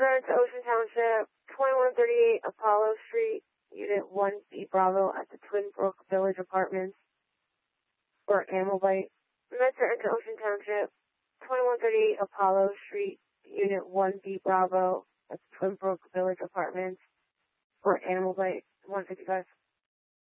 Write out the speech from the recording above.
Return to Ocean Township, 2138 Apollo Street, Unit 1B Bravo at the Twin Brook Village Apartments for animal bite. Return to Ocean Township, 2138 Apollo Street, Unit 1B Bravo at the Twin Brook Village Apartments for animal bite. 155.